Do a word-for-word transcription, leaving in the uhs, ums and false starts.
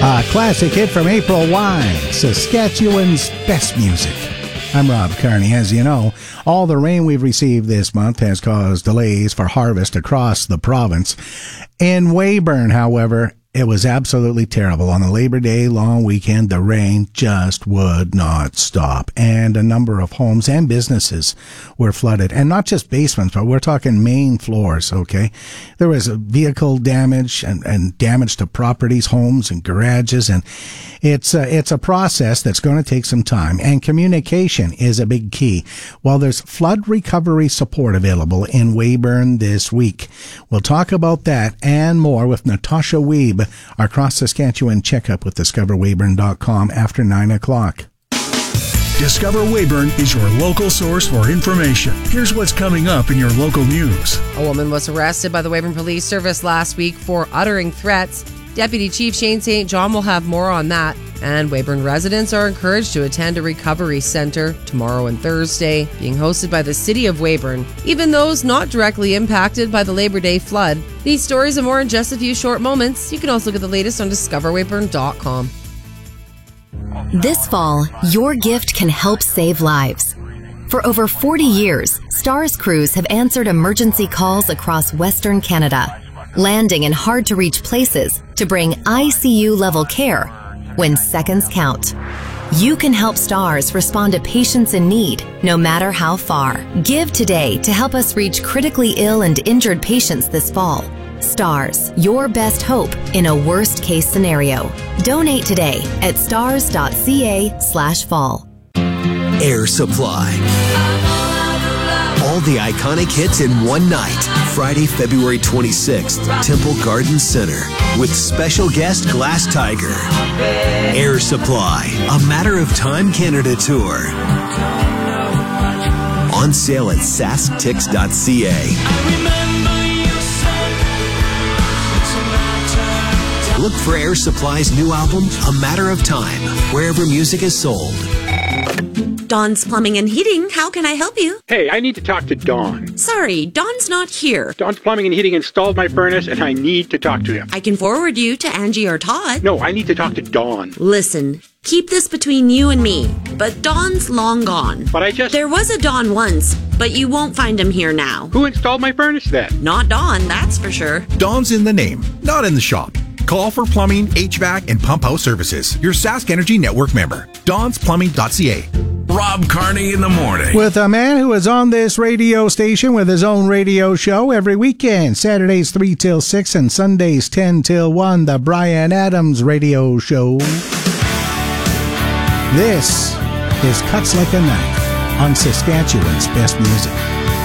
A classic hit from April Wine, Saskatchewan's best music. I'm Rob Carney. As you know, all the rain we've received this month has caused delays for harvest across the province. In Weyburn, however, it was absolutely terrible. On the Labor Day long weekend, the rain just would not stop. And a number of homes and businesses were flooded. And not just basements, but we're talking main floors, okay? There was a vehicle damage and, and damage to properties, homes and garages. And it's a, it's a process that's going to take some time. And communication is a big key. While there's flood recovery support available in Weyburn this week, we'll talk about that and more with Natasha Wiebe, our cross-Saskatchewan checkup with discover weyburn dot com after nine o'clock. Discover Weyburn is your local source for information. Here's what's coming up in your local news. A woman was arrested by the Weyburn Police Service last week for uttering threats. Deputy Chief Shane Saint John will have more on that. And Weyburn residents are encouraged to attend a recovery center tomorrow and Thursday, being hosted by the City of Weyburn. Even those not directly impacted by the Labor Day flood. These stories and more in just a few short moments. You can also get the latest on discover weyburn dot com. This fall, your gift can help save lives. For over forty years, STARS crews have answered emergency calls across Western Canada, landing in hard-to-reach places to bring I C U-level care when seconds count. You can help STARS respond to patients in need, no matter how far. Give today to help us reach critically ill and injured patients this fall. STARS, your best hope in a worst-case scenario. Donate today at stars.ca slash fall. Air Supply. All the iconic hits in one night. Friday, February twenty-sixth, Temple Garden Center, with special guest Glass Tiger. Air Supply, A Matter of Time Canada Tour. On sale at sask tix dot c a. Look for Air Supply's new album, A Matter of Time, wherever music is sold. Dawn's Plumbing and Heating, how can I help you? Hey, I need to talk to Dawn. Sorry, Dawn's not here. Dawn's Plumbing and Heating installed my furnace, and I need to talk to him. I can forward you to Angie or Todd. No, I need to talk to Dawn. Listen, keep this between you and me, but Dawn's long gone. But I just... There was a Dawn once, but you won't find him here now. Who installed my furnace then? Not Dawn, that's for sure. Dawn's in the name, not in the shop. Call for plumbing, H V A C, and pump house services. Your Sask Energy Network member. dawns plumbing dot c a. Rob Carney in the morning. With a man who is on this radio station with his own radio show every weekend. Saturdays three till six and Sundays ten till one. The Brian Adams Radio Show. This is Cuts Like a Knife on Saskatchewan's best music.